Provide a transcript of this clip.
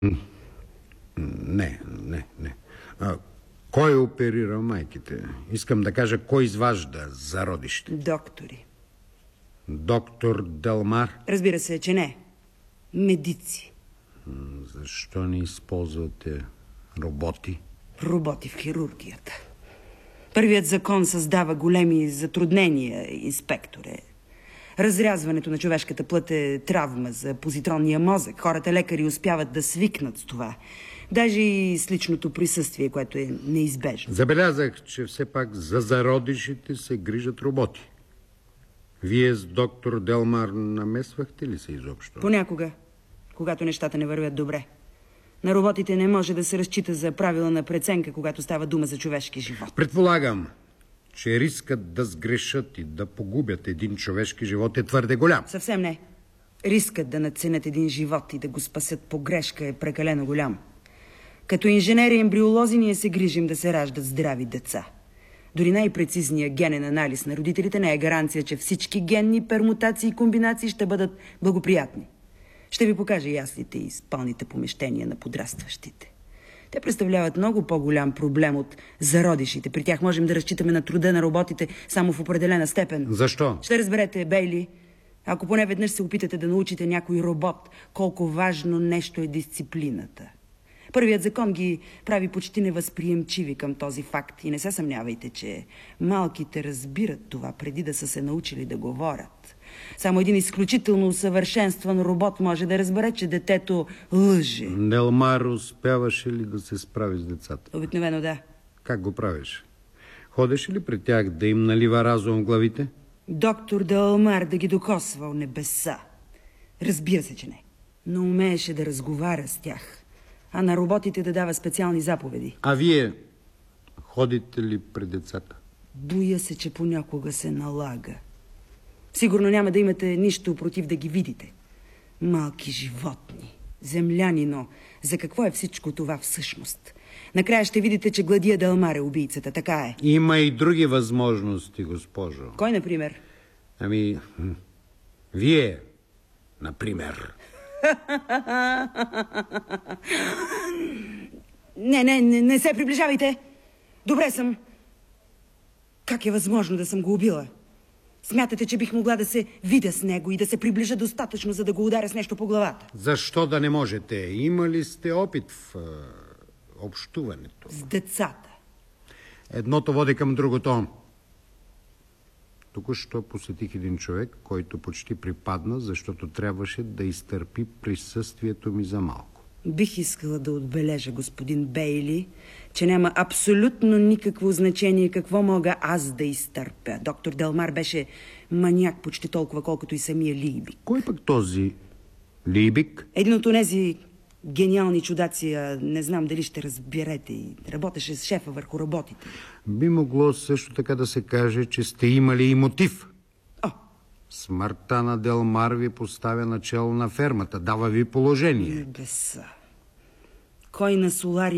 Не. Кой оперира майките? Искам да кажа, кой изважда зародище? Доктори. Доктор Делмар? Разбира се, че не. Медици. Защо не използвате роботи? Роботи в хирургията. Първият закон създава големи затруднения, инспекторе. Разрязването на човешката плът е травма за позитронния мозък. Хората лекари успяват да свикнат с това. Даже и с личното присъствие, което е неизбежно. Забелязах, че все пак за зародишите се грижат роботи. Вие с доктор Делмар намесвахте ли се изобщо? Понякога, когато нещата не вървят добре. На роботите не може да се разчита за правилна преценка, когато става дума за човешки живот. Предполагам, че рискът да сгрешат и да погубят един човешки живот е твърде голям. Съвсем не. Рискът да надценят един живот и да го спасят по грешка е прекалено голям. Като инженери и ембриолози ние се грижим да се раждат здрави деца. Дори най-прецизният генен анализ на родителите не е гаранция, че всички генни пермутации и комбинации ще бъдат благоприятни. Ще ви покажа яслите и спалните помещения на подрастващите. Те представляват много по-голям проблем от зародишите. При тях можем да разчитаме на труда на роботите само в определена степен. Защо? Ще разберете, Бейли, ако поне веднъж се опитате да научите някой робот, колко важно нещо е дисциплината. Първият закон ги прави почти невъзприемчиви към този факт. И не се съмнявайте, че малките разбират това преди да са се научили да говорят. Само един изключително усъвършенстван робот може да разбере, че детето лъже. Делмар успяваше ли да се справи с децата? Обикновено да. Как го правиш? Ходеше ли при тях да им налива разум в главите? Доктор Делмар да ги докосвал небеса. Разбира се, че не. Но умееше да разговаря с тях. А на роботите да дава специални заповеди. А вие ходите ли при децата? Боя се, че понякога се налага. Сигурно няма да имате нищо против да ги видите. Малки животни, земляни, но за какво е всичко това всъщност? Накрая ще видите, че Гладия Делмар е убийцата, така е. Има и други възможности, госпожо. Кой, например? Вие, например. Не се приближавайте. Добре съм. Как е възможно да съм го убила? Смятате, че бих могла да се видя с него и да се приближа достатъчно, за да го ударя с нещо по главата? Защо да не можете? Имали сте опит в общуването? С децата. Едното води към другото. Току-що посетих един човек, който почти припадна, защото трябваше да изтърпи присъствието ми за малко. Бих искала да отбележа, господин Бейли, че няма абсолютно никакво значение какво мога аз да изтърпя. Доктор Делмар беше маняк почти толкова, колкото и самия Лийбик. Кой пък този Лийбик? Един от онези гениални чудаци, не знам дали ще разберете, и работеше с шефа върху роботите. Би могло също така да се каже, че сте имали и мотив. Смъртта на Делмар ви поставя начело на фермата, дава ви положение. Небеса. Кой на Солари